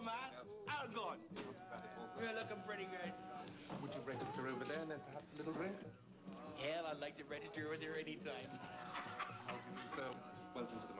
man. How good? You're looking pretty good. Would you register over there and then perhaps a little drink? Hell, I'd like to register with you anytime. So, welcome to the